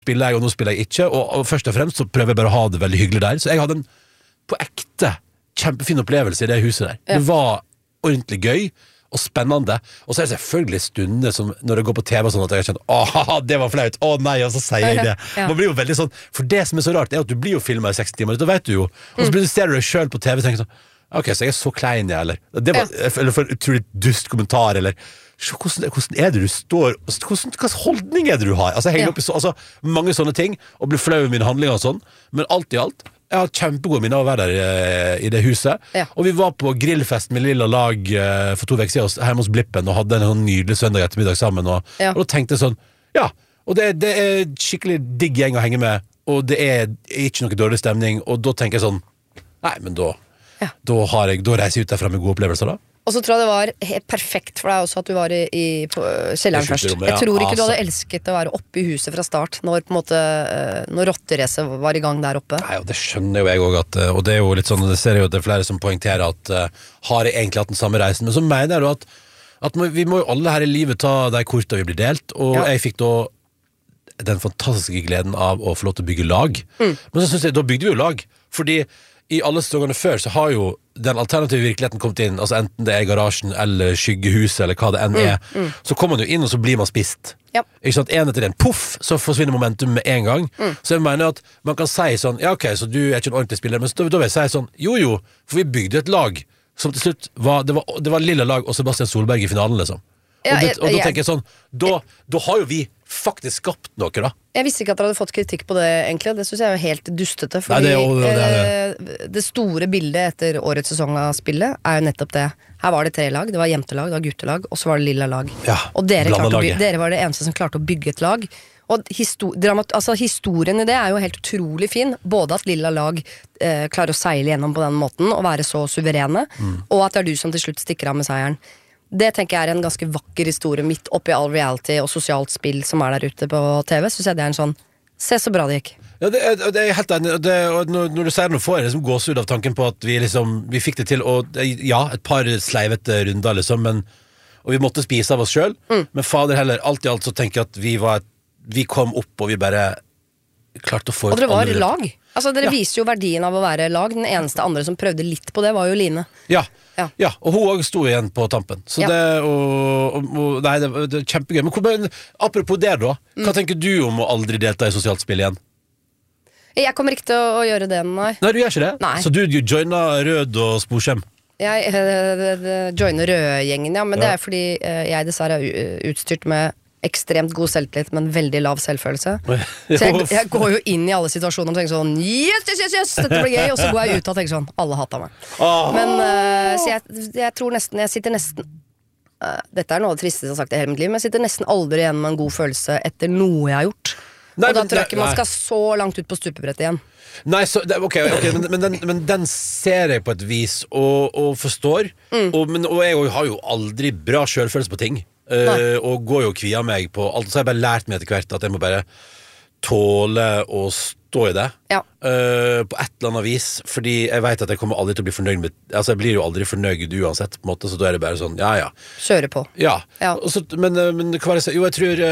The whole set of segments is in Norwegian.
spiller jeg, og nå spiller jeg ikke, og først og fremst så prøver jeg bare å ha det veldig hyggelig der. Så jeg hadde en på ekte kjempefin opplevelse i det huset der. Det var ordentlig gøy og spennende. Og så er det selvfølgelig stunder som når det går på TV og sånn at jeg har kjent, det var flaut, nei, og så sier jeg det. Man blir jo veldig sånn, for det som er så rart er at du blir jo filmet i 60 timer, da vet du jo. Og så ser du deg selv på TV og tenker sånn, ok, så jeg er så klein jeg, eller det var, eller for utrolig dust kommentar, eller hvordan er det du står, hvilken holdning er det du har? Altså jeg henger opp i mange sånne ting, og blir flau i mine handlinger og sånn, men alt i alt, jeg har kjempegode minner av å være der i det huset. Og vi var på grillfest med Lilla Lag for 2 uker siden hjemme hos Blippen og hadde en sånn nydelig søndag ettermiddag sammen. Og da tenkte jeg sånn, og det er skikkelig digg gjeng å henge med, og det er ikke noe dårlig stemning, og da tenker jeg sånn, nei, men da reiser jeg ut derfra med gode opplevelser da. Og så tror jeg det var helt perfekt for deg også at du var på kjelleren først. Jeg tror ikke du hadde elsket å være oppe i huset fra start når på en måte når rotteracet var i gang der oppe. Nei, og det skjønner jo jeg også og det er jo litt sånn, det ser jeg jo at det er flere som poengterer at har jeg egentlig hatt den samme reisen, men så mener jeg jo at vi må jo alle her i livet ta de kortene vi blir delt, og jeg fikk da den fantastiske gleden av å få lov til å bygge lag. Men så synes jeg, da bygde vi jo lag, fordi i alle sesongene før så har jo den alternative virkeligheten kommet inn, altså enten det er garasjen eller skyggehuset eller hva det enn er, så kommer man jo inn og så blir man spist. Ikke sant, en etter en, puff, så forsvinner momentum med en gang. Så jeg mener at man kan si sånn, ja ok, så du er ikke en ordentlig spiller, men da vil jeg si sånn, jo, for vi bygde et lag som til slutt det var Lilla Lag og Sebastian Solberg i finalen liksom. Og da tenker jeg sånn, da har jo vi faktisk skapt noe da. Jeg visste ikke at dere hadde fått kritikk på det egentlig, det synes jeg er jo helt dustete, fordi det store bildet etter årets sesong av spillet er jo nettopp det. Her var det 3 lag, det var jentelag, det var guttelag, og så var det Lilla Lag. Og dere var det eneste som klarte å bygge et lag. Og historien i det er jo helt utrolig fin, både at Lilla Lag klarer å seile gjennom på den måten og være så suverene, og at det er du som til slutt stikker av med seieren. Det tenker jeg er en ganske vakker historie midt oppi all reality og sosialt spill som er der ute på TV. Så ser jeg det er en sånn, se så bra det gikk. Ja, det er helt enig, og når du sier det nå får jeg liksom gåsehud av tanken på at vi fikk det til, og et par sleivete runder liksom, og vi måtte spise av oss selv, men fader heller, alt i alt så tenker jeg at vi kom opp og vi bare klarte å få ut. Og det var lag. Altså dere viser jo verdien av å være lag. Den eneste andre som prøvde litt på det var jo Line. Ja, og hun også sto igjen på tampen. Så det er kjempegøy. Men apropos det da, hva tenker du om å aldri delta i sosialt spill igjen? Jeg kommer ikke til å gjøre det, nei. Nei, du gjør ikke det? Nei. Så du joiner Rød og Sporskjem? Jeg joiner Rød-gjengen, men det er fordi jeg dessverre er utstyrt med ekstremt god selvtillit, men veldig lav selvfølelse. Så jeg går jo inn i alle situasjoner og tenker sånn yes, dette blir gøy, og så går jeg ut og tenker sånn, alle hater meg. Men så jeg tror nesten, jeg sitter nesten dette er noe av det tristeste jeg har sagt i hele mitt liv, men jeg sitter nesten aldri igjen med en god følelse etter noe jeg har gjort. Og da tror jeg ikke man skal så langt ut på stupebrettet igjen. Nei, men den ser jeg på et vis og forstår, og jeg har jo aldri bra selvfølelse på ting. Og går jo kvia meg på alt, så har jeg bare lært meg etter hvert at jeg må bare tåle å stå i det på et eller annet vis, fordi jeg vet at jeg kommer aldri til å bli fornøyd med, altså jeg blir jo aldri fornøyd uansett på en måte, så da er det bare sånn, kjøre på. Men hva er det, jo jeg tror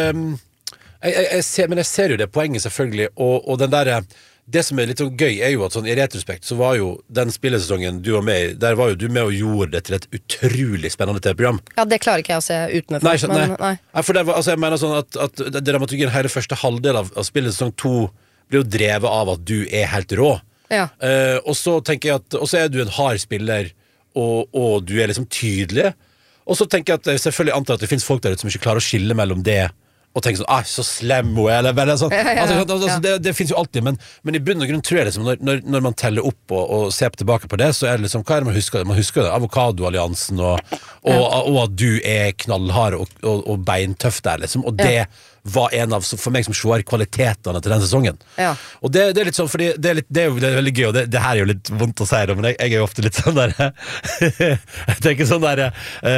jeg ser jo det poenget selvfølgelig, og den der det som er litt gøy er jo at sånn, i retrospekt så var jo den spillesesongen du var med i, der var jo du med og gjorde det til et utrolig spennende TV-program. Ja, det klarer ikke jeg å se utenfor. Nei, for det var, altså jeg mener sånn at dramaturgien hele første halvdel av spillesesong 2 blir jo drevet av at du er helt rå. Og så tenker jeg at, og så er du en hard spiller, og du er liksom tydelig, og så tenker jeg at jeg selvfølgelig antar at det finnes folk der ute som ikke klarer å skille mellom det og tenker sånn, så slem hun er, eller sånn. Det finnes jo alltid, men i bunn og grunn tror jeg liksom, når man teller opp og ser tilbake på det, så er det liksom, hva er det man husker? Man husker det, Avokadoalliansen, og at du er knallhard og beintøff der, liksom, og det var en av, for meg som seer, kvalitetene til den sesongen. Og det er litt sånn, fordi det er jo veldig gøy, og det her er jo litt vondt å si det, men jeg er jo ofte litt sånn der jeg tenker sånn der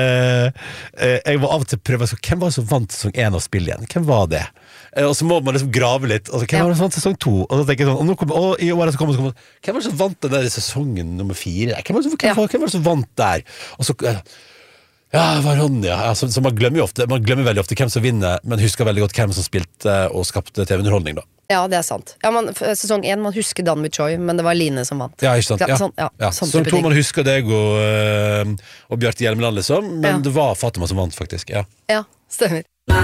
jeg var av og til prøve, hvem var det som vant sesong 1 av spill igjen? Hvem var det? Og så må man liksom grave litt, og så, hvem var det som vant sesong 2? Og så tenker jeg sånn, i året så kommer hvem var det som vant den der sesongen nummer 4? Hvem var det som vant der? Og så var Ronja, så man glemmer veldig ofte hvem som vinner, men husker veldig godt hvem som spilte og skapte TV-underholdning da. Ja, det sant. Ja, sesong 1, man husker Danby Choi, men det var Line som vant. Ja, ikke sant. Sesong 2, man husker deg og Bjarte Hjelmeland, liksom, men det var Fatima som vant, faktisk. Ja, stemmer.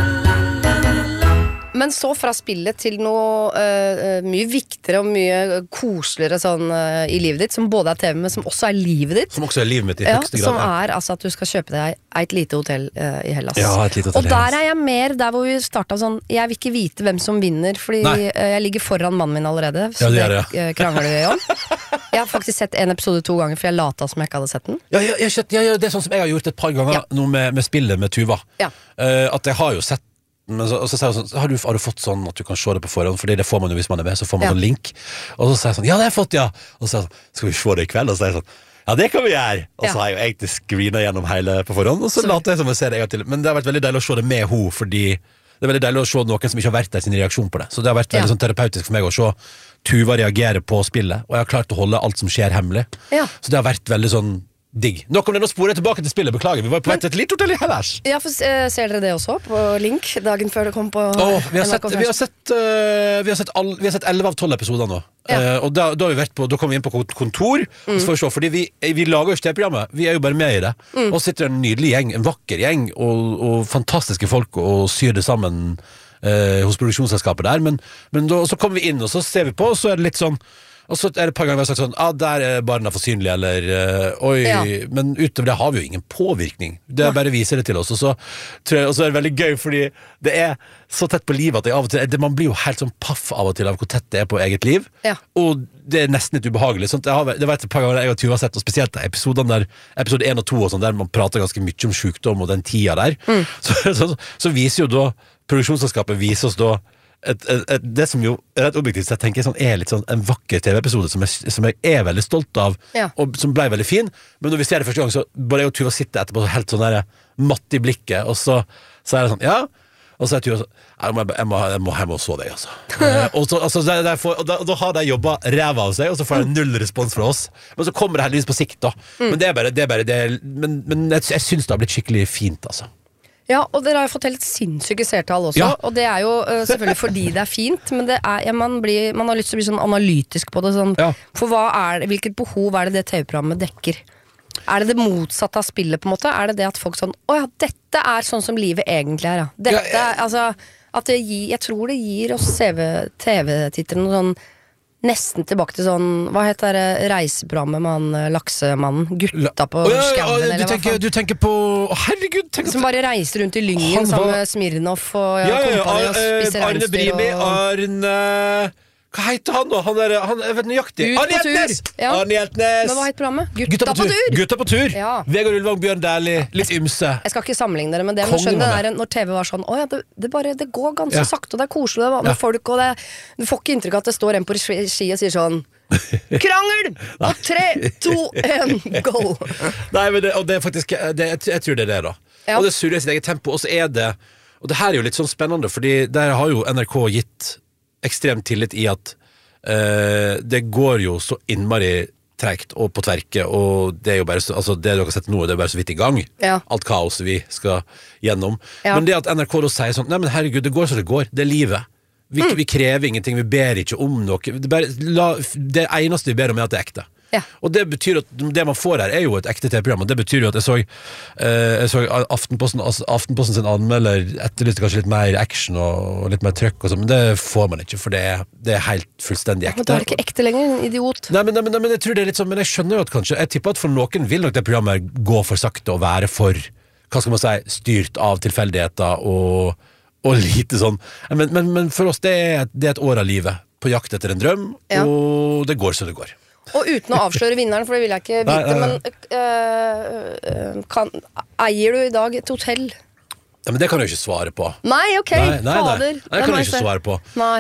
Men så fra spillet til noe mye viktigere og mye koseligere sånn, i livet ditt, som både TV, men som også livet ditt. Som også livet mitt i høyeste grad. Som altså at du skal kjøpe deg et lite hotell i Hellas. Ja, et lite hotell og der jeg mer der hvor vi startet sånn, jeg vil ikke vite hvem som vinner, fordi jeg ligger foran mannen min allerede, så det krangler vi om. Jeg har faktisk sett en episode 2 ganger, for jeg lata som jeg ikke hadde sett den. Ja, det sånn som jeg har gjort et par ganger nå med spillet med Tuva. At jeg har jo sett. Men så sier jeg sånn, har du fått sånn at du kan se det på forhånd? Fordi det får man jo hvis man er med, så får man sånn link. Og så sier jeg sånn, ja det har jeg fått, ja. Og så sier jeg sånn, skal vi se det i kveld? Og så sier jeg sånn, ja det kan vi gjøre. Og så har jeg jo egentlig screenet gjennom hele på forhånd, og så later jeg som jeg ser det en gang til. Men det har vært veldig deilig å se det med ho, fordi det er veldig deilig å se noen som ikke har vært der sin reaksjon på det. Så det har vært veldig sånn terapeutisk for meg å se Tuva reagere på spillet, og jeg har klart å holde alt som skjer hemmelig. Så det har vært veldig sånn digg. Nok om det, nå sporer jeg tilbake til spillet, beklager. Vi var på vei til et lite hotell i Hellas. Ja, for ser dere det også på link dagen før det kom på vi har sett 11 av 12 episoder nå. Og da har vi vært på, da kom vi inn på kontor, og så får vi se, fordi vi lager jo ikke det programmet, vi er jo bare med i det. Og sitter en nydelig gjeng, en vakker gjeng, og fantastiske folk, og syr det sammen hos produksjonsselskapet der, men så kommer vi inn, og så ser vi på, og så er det litt sånn. Og så er det et par ganger vi har sagt sånn, der er barna for synlige, eller men utover det har vi jo ingen påvirkning. Det bare viser det til oss, og så er det veldig gøy, fordi det er så tett på livet at av og til, man blir jo helt sånn paff av og til av hvor tett det er på eget liv, og det er nesten litt ubehagelig. Sånn, det var et par ganger jeg og Tuva har sett, og spesielt episode 1 og 2 og sånn, der man prater ganske mye om sykdom og den tida der, så viser jo da, produksjonsselskapet viser oss da det som jo rett objektivt sett tenker jeg sånn, er litt sånn en vakker TV-episode som jeg er veldig stolt av, og som ble veldig fin, men når vi ser det første gang, så bare jeg og Tuva sitter etterpå så helt sånn der matt i blikket, og så er det sånn, og så er Tuva sånn, jeg må så deg, altså. Og da har de jobbet ræva av seg, og så får jeg 0 respons fra oss, men så kommer det heldigvis på sikt da, men det er bare det, men jeg synes det har blitt skikkelig fint, altså. Ja, og dere har jo fått helt sinnssyke seertall også, og det er jo selvfølgelig fordi det er fint, men det er, man har lyst til å bli sånn analytisk på det, sånn, for hvilket behov er det TV-programmet dekker? Er det motsatte av spillet på en måte? Er det det at folk sånn, dette er sånn som livet egentlig er, Dette, altså, at jeg tror det gir oss TV-titterne noe sånn, nesten tilbake til sånn, hva heter det reiseprogrammet med han laksemannen, gutta på skauen, eller hva faen? Du tenker på, herregud, som bare reiser rundt i Lyngen sammen med Smirnov og kompani og spiser Arne Brimi, hva heter han da? Han er vet nøyaktig. Arne Hjeltnes! Men hva heter programmet? Gutta på tur! Gutta på tur! Vegard Ulvang, Bjørn Dæhlie, litt ymse. Jeg skal ikke sammenligne dere med det, men skjønner det der når TV var sånn, det går ganske sakte, og det er koselig, det er folk, og du får ikke inntrykk av at det står en på ski og sier sånn, krangel! Og 3, 2, 1, go! Nei, men det er faktisk, jeg tror det er det da. Og det surrer i sitt eget tempo, og så er det, og det her er jo litt sånn spennende, fordi der har jo NRK gitt ekstremt tillit i at det går jo så innmari tregt og på tverke, og det er jo bare så, altså det dere har sett nå, det er bare så vidt i gang, alt kaos vi skal gjennom, men det at NRK da sier sånn, nei men herregud, det går så det går, det er livet, vi krever ingenting, vi ber ikke om noe, det eneste vi ber om er at det er ekte. Og det betyr at det man får her er jo et ekte TV-program, og det betyr jo at jeg så Aftenposten sin anmelder etterlyste kanskje litt mer action og litt mer trøkk og sånn, men det får man ikke, for det er helt fullstendig ekte. Men da er det ikke ekte lenger, en idiot. Nei, men jeg tror det er litt sånn, men jeg skjønner jo at kanskje, jeg tipper at for noen vil nok det programmet gå for sakte og være for, hva skal man si, styrt av tilfeldigheter og lite sånn, men for oss det er et år av livet på jakt etter en drøm, og det går så det går. Og uten å avsløre vinneren, for det vil jeg ikke vite, men eier du i dag et hotell? Ja, men det kan jeg jo ikke svare på. Nei, ok, fader. Det kan jeg ikke svare på.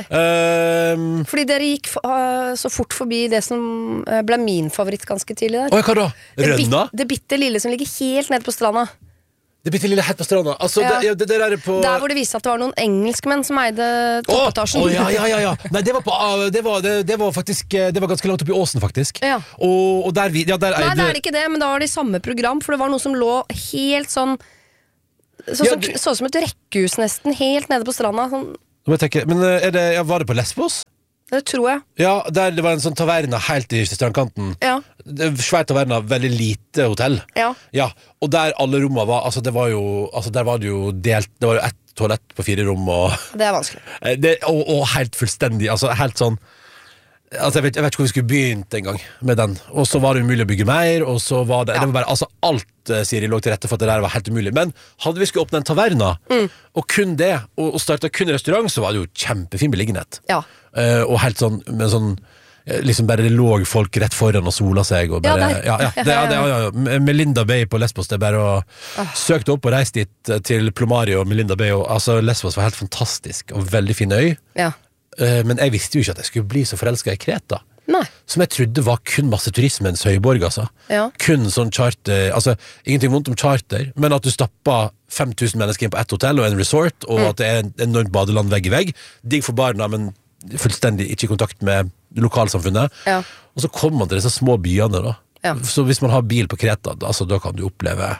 Fordi dere gikk så fort forbi det som ble min favoritt ganske tidlig der. Hva da? Rønna? Det bitte lille som ligger helt ned på stranda. Det bitte lille helt på stranda. Altså, det der er på... Der hvor det viste at det var noen engelskmenn som eide toppetasjen. Ja. Nei, det var faktisk, det var ganske langt opp i åsen, faktisk. Og der Nei, det er ikke det, men da var det i samme program, for det var noe som lå helt sånn, så som et rekkehus nesten, helt nede på stranda, sånn. må jeg tenke, men var det på Lesbos? Det tror jeg. Ja, der det var en sånn taverna helt i strandkanten. Ja. Svær taverna, veldig lite hotell. Ja. Ja, og der alle rommene var, der var det jo delt, det var jo ett toalett på 4 rom, og det vanskelig. Og helt fullstendig, helt sånn. Jeg vet ikke hvor vi skulle begynt en gang med den. Og så var det umulig å bygge mer, og så var det var bare, alt Siri lå til rette for at det der var helt umulig. Men hadde vi skulle åpne en taverna, og kun det, og startet kun restaurant, så var det jo kjempefin beliggenhet. Ja. Og helt sånn, med sånn liksom bare det lå folk rett foran og sola seg og bare, Melinda Bay på Lesbos, det er bare å søke opp og reise dit til Plumario og Melinda Bay, og Lesbos var helt fantastisk og veldig fin øy. Ja. Men jeg visste jo ikke at jeg skulle bli så forelsket i Kreta. Nei. Som jeg trodde var kun masse turismens høyborg, Ja. Kun sånn charter, ingenting vondt om charter, men at du stapper 5000 mennesker inn på ett hotell og en resort, og at det er en enormt badeland vegg i vegg. Digg for barna, men fullstendig ikke i kontakt med lokalsamfunnet. Ja. Og så kommer man til disse små byene da. Ja. Så hvis man har bil på Kreta, da kan du oppleve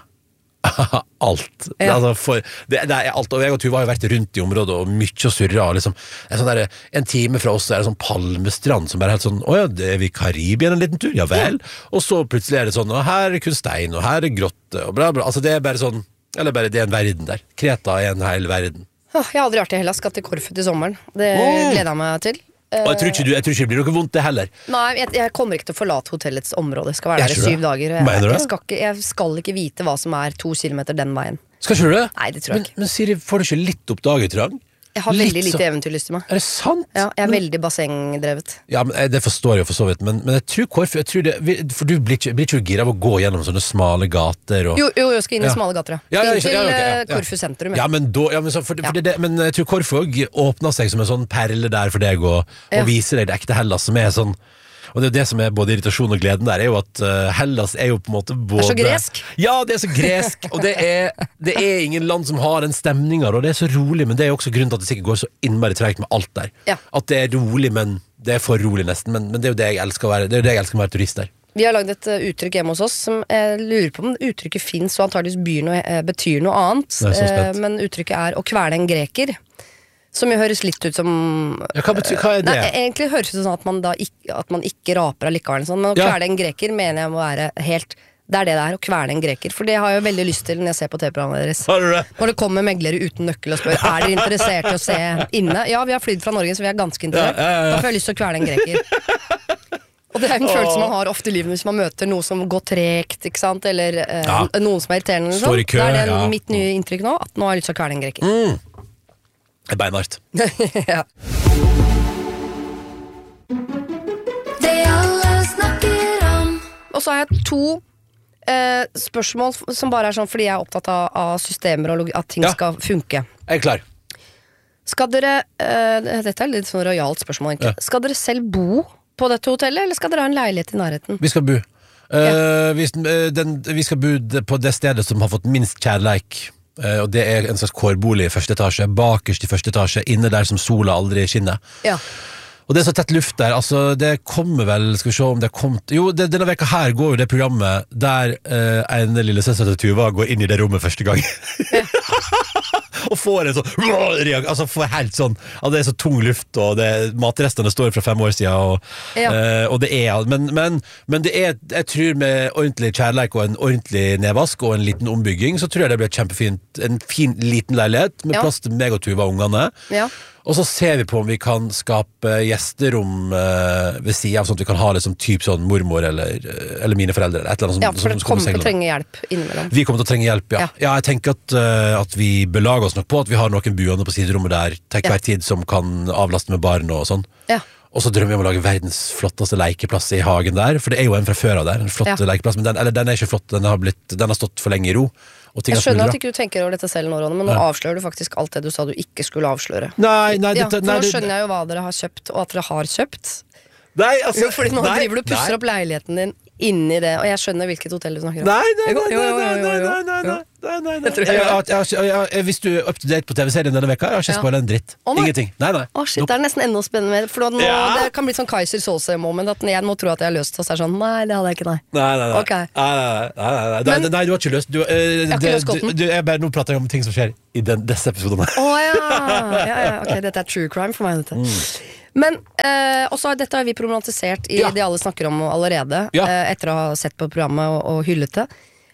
alt. Ja. Det er alt, og jeg og Tuva har jo vært rundt i området og mye å surre liksom. En time fra oss er det sånn palmestrand som bare er helt sånn, det er vi i Karibien en liten tur, ja vel, og så plutselig er det sånn, og her er kun stein, og her er grotte, og bla bla, det er bare sånn, det er en verden der. Kreta er en hel verden. Jeg har aldri vært i Hellas, skal til Korfu til sommeren. Det gleder jeg meg til. Og jeg tror ikke det blir noe vondt det heller. Nei, jeg kommer ikke til å forlate hotellets område. Jeg skal være der i 7 dager. Jeg skal ikke vite hva som er 2 kilometer den veien. Skal ikke du det? Nei, det tror jeg ikke. Men Siri, får du ikke litt oppdagetrang? Jeg har veldig lite eventyrlyst i meg. Er det sant? Ja, jeg er veldig bassengdrevet. Ja, men det forstår jeg for så vidt. Men jeg tror Korfu, for du blir ikke gira av å gå gjennom sånne smale gater og... Jo, jeg skal inn i smale gater, Inn til Korfu sentrum. Ja, men jeg tror Korfu åpner seg som en sånn perle der for deg og viser deg det ekte Hellas, som er sånn. Og det er jo det som er både irritasjon og gleden der, er jo at Hellas er jo på en måte både... Det er så gresk. Ja, det er så gresk, og det er ingen land som har den stemningen, og det er så rolig, men det er jo også grunnen til at det sikkert går så innmari tregt med alt der. Ja. At det er rolig, men det er for rolig nesten, men det er jo det jeg elsker å være, det er jo det jeg elsker å være turist der. Vi har lagd et uttrykk hjemme hos oss som jeg lurer på om uttrykket finnes, og antageligvis betyr noe annet, men uttrykket er å kvele en greker. Som jo høres litt ut som hva er det? Nei, egentlig høres det ut sånn at man ikke raper allikevel sånn, men å kvele en greker mener jeg må være helt det er å kvele en greker, for det har jeg jo veldig lyst til når jeg ser på TV-programmet deres. Har du det? Når det kommer meglere uten nøkkel og spør er dere interessert i å se inne. Ja, vi har flydd fra Norge, så vi er ganske interessert. Da får jeg lyst til å kvele en greker. Og det er en følelse man har ofte i livet hvis man møter noe som går tregt, ikke sant? Eller noen som er irriterende eller sånn. Står i kø, det er mitt nye inntrykk nå, at nå har jeg lyst til å kvele en greker. Det er beinhardt. Ja. Det alle snakker om. Og så har jeg 2 spørsmål som bare er sånn fordi jeg er opptatt av systemer og at ting skal funke. Jeg er klar. Skal dere dette er litt sånn rojalt spørsmål egentlig. Skal dere selv bo på dette hotellet, eller skal dere ha en leilighet i nærheten? Vi skal bo. Vi skal bo på det stedet som har fått minst kjærleik. Og det er en slags kårbolig i første etasje, bakerst i første etasje, inne der som sola aldri skinner. Ja. Og det er så tett luft der, det kommer vel, skal vi se om det kom denne veka her går jo det programmet der en lille søster til Tuva går inn i det rommet første gang. Og får en sånn får helt sånn det er så tung luft, og matrestene står fra 5 år siden, og det er men det er, jeg tror med ordentlig kjærleik og en ordentlig nedvask og en liten ombygging, så tror jeg det blir kjempefint, en fin liten leilighet med plass til meg og Tuva og ungene. Og så ser vi på om vi kan skape gjesterom ved siden av, sånn at vi kan ha liksom typ sånn mormor eller mine foreldre eller et eller annet som, for det kommer til å trenge hjelp innimellom. Vi kommer til å trenge hjelp, ja. Jeg tenker at vi belager oss nok på at vi har noen buende på siderommet der til hver tid som kan avlaste med barn og sånn. Og så drømmer vi om å lage verdens flotteste lekeplass i hagen der, for det er jo en fra før av der, en flott lekeplass, men den er ikke flott, den har stått for lenge i ro. Jeg skjønner at ikke du tenker over dette selv nå, Ronny, men nå avslører du faktisk alt det du sa du ikke skulle avsløre. Nei, nå skjønner jeg jo hva dere har kjøpt, og at dere har kjøpt. Nei, fordi nå driver du og pusser opp leiligheten din inni det, og jeg skjønner hvilket hotell du snakker om. Nei. Hvis du er up to date på TV-serien denne veka, jeg har ikke spoilet en dritt. Ingenting. Nei. Shit, det er nesten enda spennende med det. For nå, det kan bli sånn Kaiser Soze-moment, at jeg må tro at jeg har løst, og så er det sånn, nei, det hadde jeg ikke, nei. Nei. Okay. Nei, du har ikke løst. Nå prater jeg om ting som skjer i disse episodene. Ok, dette er true crime for meg, dette. Men dette har vi problematisert i det alle snakker om allerede, etter å ha sett på programmet og hyllet det.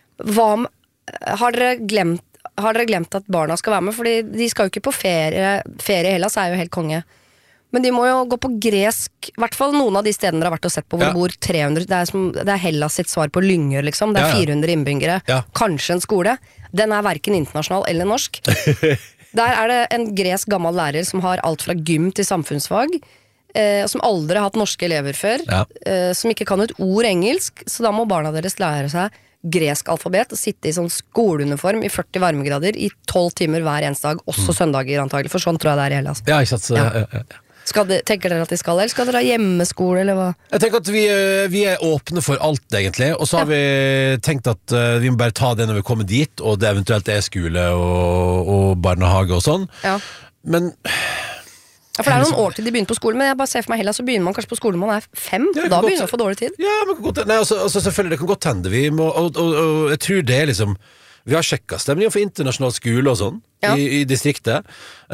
Har dere glemt at barna skal være med? Fordi de skal jo ikke på ferie. Ferie i Hellas er jo helt konge. Men de må jo gå på gresk, i hvert fall noen av de stedene dere har vært og sett på, hvor det bor 300, det er Hellas sitt svar på Lyngør, liksom. Det er 400 innbyggere, kanskje en skole. Den er hverken internasjonal eller norsk. Der er det en gresk gammel lærer som har alt fra gym til samfunnsfag, som aldri har hatt norske elever før, som ikke kan et ord engelsk, så da må barna deres lære seg gresk alfabet og sitte i sånn skoleuniform i 40 varmegrader i 12 timer hver eneste dag, også søndager antagelig, for sånn tror jeg det er i Hellas. Ja, ikke sant, tenker dere at de skal, eller skal dere ha hjemmeskole, eller hva? Jeg tenker at vi er åpne for alt, egentlig, og så har vi tenkt at vi må bare ta det når vi kommer dit, og det eventuelt er skole og barnehage og sånn. Men for det er noen år til de begynner på skolen, men jeg bare ser for meg Hellas, så begynner man kanskje på skolen når man er 5, da begynner man å få dårlig tid. Ja, men selvfølgelig, det kan godt hende. Vi må, og jeg tror det er liksom, vi har sjekket stemningen for internasjonal skole og sånn, i distriktet.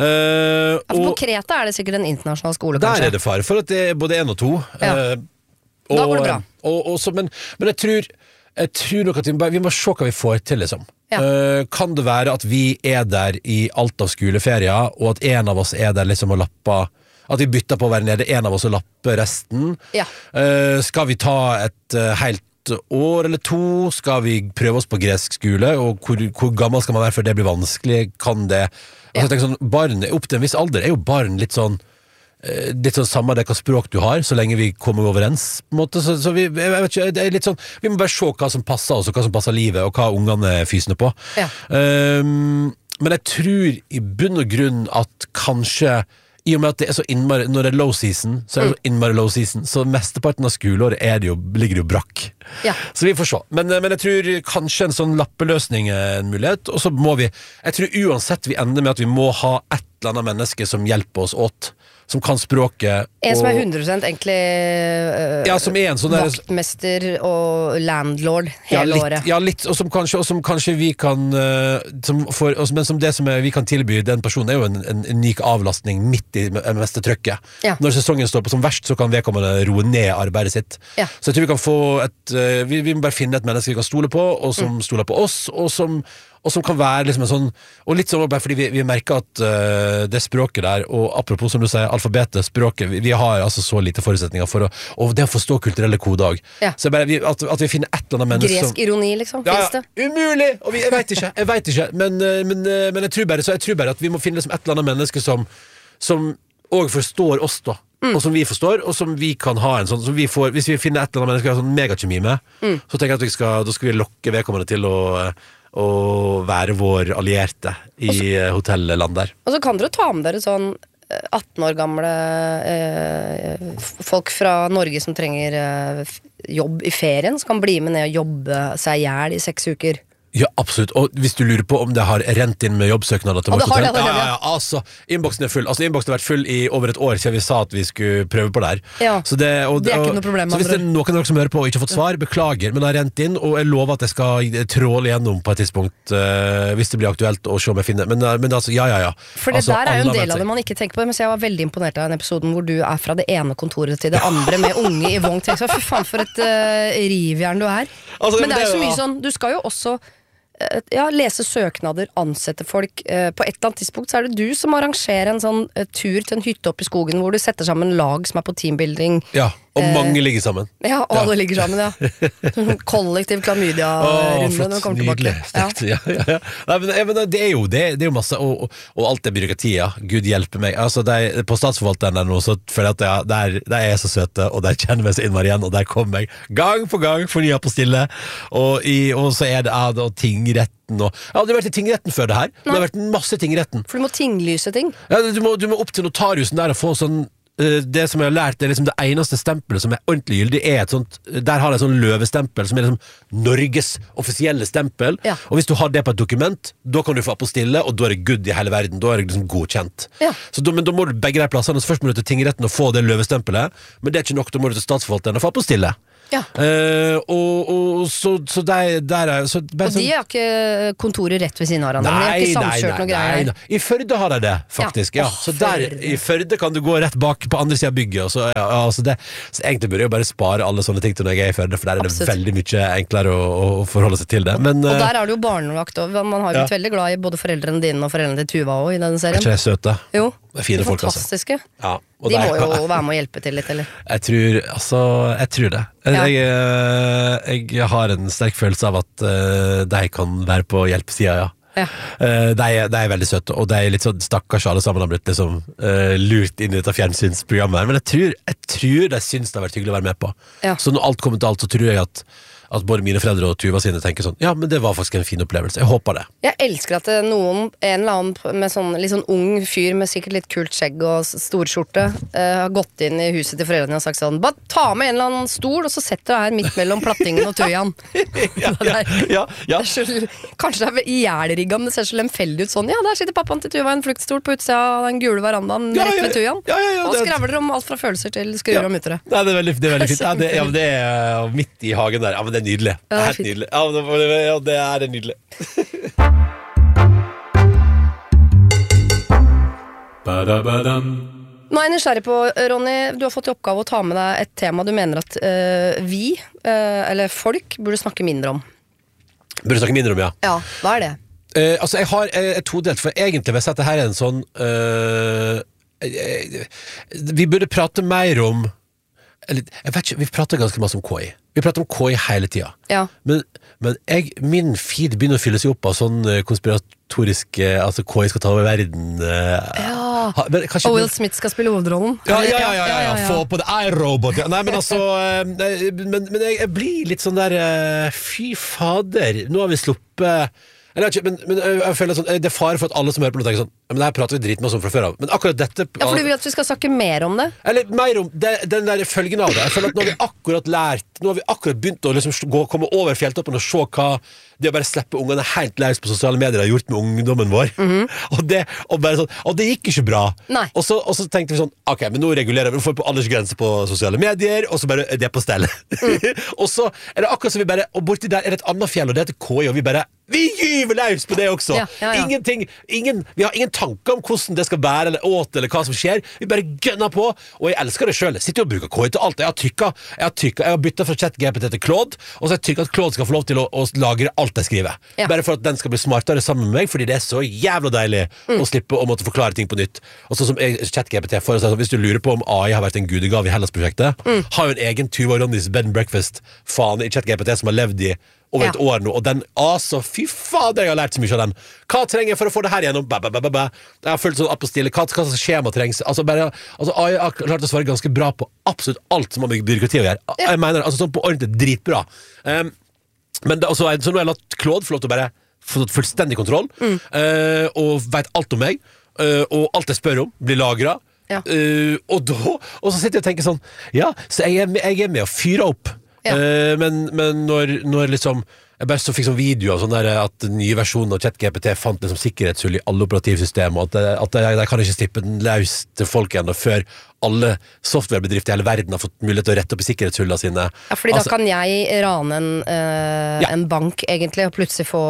På Kreta er det sikkert en internasjonal skole, kanskje. Der er det fare for at det er både 1 og 2. Da går det bra. Men jeg tror nok at vi må se hva vi får til, liksom. Kan det være at vi er der i alt av skoleferier, og at en av oss er der liksom og lapper, at vi bytter på å være nede, en av oss og lapper resten? Skal vi ta et helt år eller 2? Skal vi prøve oss på gresk skole? Og hvor gammel skal man være før det blir vanskelig? Kan det? Jeg tenker sånn, barn opp til en viss alder er jo barn litt sånn samme det hva språk du har, så lenge vi kommer overens på en måte, så vi, jeg vet ikke, det er litt sånn, vi må bare se hva som passer oss, og hva som passer livet, og hva ungene er fysende på. Men jeg tror i bunn og grunn at kanskje, i og med at det er så innmari, når det er low season, så er det så innmari low season, så mesteparten av skoleåret ligger det jo brakk. Så vi får se. Men jeg tror kanskje en sånn lappeløsning er en mulighet, og så må vi, jeg tror uansett vi ender med at vi må ha et eller annet menneske som hjelper oss åt, som kan språket. En som er 100% egentlig som er en sånn vaktmester og landlord hele året. Ja, litt, og som kanskje vi kan vi kan tilby den personen er jo en unik avlastning midt i meste trøkket. Når sesongen står på som verst, så kan vedkommende roe ned arbeidet sitt. Så jeg tror vi kan få vi må bare finne et menneske vi kan stole på, og som stoler på oss, og som kan være liksom en sånn, og litt sånn bare fordi vi merker at det språket der, og apropos som du sier, alfabetet, språket, vi har altså så lite forutsetninger for og det å forstå kulturelle koder så bare at vi finner et eller annet menneske gresk ironi liksom, finnes det? Umulig! Og jeg vet ikke men jeg tror bare at vi må finne liksom et eller annet menneske som også forstår oss da, og som vi forstår, og som vi kan ha en sånn, som vi får, hvis vi finner et eller annet menneske vi har sånn megakjemi med, så tenker jeg at da skal vi lokke vedkommende til å være vår allierte i hotellland der. Og så kan dere ta med dere sånn 18 år gamle folk fra Norge som trenger jobb i ferien, som kan bli med ned og jobbe seg ihjel i 6 uker. Ja, absolutt. Og hvis du lurer på om det har rent inn med jobbsøknader til vårt hotell, altså, innboksen er full. Altså, innboksen har vært full i over et år siden vi sa at vi skulle prøve på der. Så det er ikke noe problem. Så hvis det er noen av dere som hører på og ikke har fått svar, beklager, men det har rent inn, og jeg lover at jeg skal tråle gjennom på et tidspunkt hvis det blir aktuelt å se om jeg finner. Men altså, ja. For det der er jo en del av det man ikke tenker på, men jeg var veldig imponert av den episoden hvor du er fra det ene kontoret til det andre med unge i vogn. Fy faen for et rivjern du er. Altså, men det er jo så mye sånn, du skal jo også lese søknader, ansette folk. På et eller annet tidspunkt så er det du som arrangerer en sånn tur til en hytte opp i skogen hvor du setter sammen lag som er på teambuilding. Ja, og mange ligger sammen. Ja, og alle ligger sammen, ja. Kollektiv klamydia-runde. Nydelig. Ja. Nei, men det er jo masse, og alt det byråkratiet, Gud hjelpe meg. Altså, på statsforvalteren der nå, så føler jeg at der er jeg så søte, og der kjenner jeg så innmari igjen, og der kommer jeg gang på gang, fornya på stille, og så er det og tingretten, og jeg har aldri vært i tingretten før det her. Det har vært masse tingretten. For du må tinglyse ting. Ja, du må opp til notarhusen der og få sånn det som jeg har lært, det liksom det eneste stempelet som ordentlig gyldig, et sånt, der har jeg sånn løvestempel, som liksom Norges offisielle stempel, og hvis du har det på et dokument, da kan du få apostille, og da det good i hele verden, da det liksom godkjent. Men da må du begge de plassene, så først må du til tingretten og få det løvestempelet, men det ikke nok, da må du til statsforvalteren og få apostille. Så der er så, og de har ikke kontoret rett ved siden av hverandre. De har ikke samkjørt noe greier. I Førde har de det, faktisk. Så der, i Førde kan du gå rett bak på andre siden av bygget, så egentlig burde jeg bare spare alle sånne ting til når jeg er i Førde, for der er det veldig mye enklere å forholde seg til det. Men, og der er det jo barnevakt, og man har blitt veldig glad i både foreldrene dine og foreldrene til Tuva også, i denne serien. Er ikke det søte? Jo, det er fine folk, fantastiske. Altså. De må jo være med å hjelpe til litt, eller? Jeg tror det. Jeg har en sterk følelse av at de kan være på hjelpesida, de er veldig søte, og de er litt sånn stakkars alle sammen har blitt liksom lurt inn i dette fjernsynsprogrammet her, men jeg tror de synes det har vært hyggelig å være med på. Så når alt kommer til alt, så tror jeg at både mine foreldre og Tuva sine tenker sånn, ja, men det var faktisk en fin opplevelse, jeg håper det. Jeg elsker at en eller annen med sånn litt sånn ung fyr med sikkert litt kult skjegg og storskjorte har gått inn i huset til foreldrene og sagt sånn, bare ta med en eller annen stol og så setter du her midt mellom plattingen og tøyan. Kanskje det er ihjelrigga, men det ser så lemfeldig ut sånn, der sitter pappaen til Tuva i en fluktstol på utsida av den gule verandaen rett ved tøyan, og skravler om alt fra følelser til skruer og muttere. Det er veldig fint. Det er midt i hagen der, men det er nydelig. Det er helt nydelig. Det er nydelig. Nå er jeg nysgjerrig på, Ronny, du har fått i oppgave å ta med deg et tema du mener at vi, eller folk, burde snakke mindre om. Burde snakke mindre om, ja. Ja, hva er det? Altså, jeg har et todelt, for egentlig vil jeg si at dette her er en sånn vi burde prate mer om jeg vet ikke, vi prater ganske masse om KI. Vi prater om KI hele tida. Men min feed begynner å fylle seg opp av sånn konspiratorisk, altså KI skal ta over verden. Og Will Smith skal spille hovedrollen. Ja, få på det iRobot. Nei, men altså men jeg blir litt sånn der fy fader, nå har vi sluppet men jeg føler sånn, det er fare for at alle som hører på noe tenker sånn, men det her prater vi dritmasse om fra før av, men akkurat dette for du vil at vi skal snakke mer om det? Eller mer om den der følgen av det. Jeg føler at nå har vi akkurat begynt å liksom komme over fjelltoppen og se hva det å bare slippe ungene helt løs på sosiale medier har gjort med ungdommen vår. Og det gikk ikke bra. Og så tenkte vi sånn, ok, men nå regulerer vi får på alders grense på sosiale medier, og så bare er det på stelle. Og så er det akkurat som vi bare, og borti der er det et annet fjell, og det heter KI, og vi gyver løs på det også. Vi har ingen tanker om hvordan det skal være eller hva som skjer. Vi bare gønner på, og jeg elsker det selv. Jeg sitter og bruker KI til alt. Jeg har byttet fra ChatGPT til Claude, og så har jeg trykket at Claude skal få lov til å lagre alt jeg skriver. Bare for at den skal bli smartere sammen med meg, fordi det er så jævla deilig å slippe å måtte forklare ting på nytt. Og så som ChatGPT for å si, hvis du lurer på om AI har vært en gudegave i Hellas-prosjektet, har jo en egen Tuva og Ronnys Bed and Breakfast-fan i ChatGPT som har levd i over et år nå, og den, fy fader, jeg har lært så mye av den. Hva trenger jeg for å få det her gjennom? Jeg har følt sånn apostille, hva slags skjema trengs? Jeg har klart å svare ganske bra på absolutt alt som har med byråkrati å gjøre. Jeg mener, sånn på ordentlig dritbra. Men så nå har jeg latt Claude få lov til å bare få fullstendig kontroll, og vet alt om meg, og alt jeg spør om blir lagret. Og så sitter jeg og tenker sånn, så jeg er med å fyre opp. Men når liksom jeg bare så fikk sånn video av sånn der at den nye versjonen av ChatGPT fant liksom sikkerhetshull i alle operativsystemer, og at de kan ikke slippe den løs til folk enda før alle softwarebedrifter i hele verden har fått mulighet til å rette opp i sikkerhetshullene sine. Fordi da kan jeg rane en bank egentlig, og plutselig få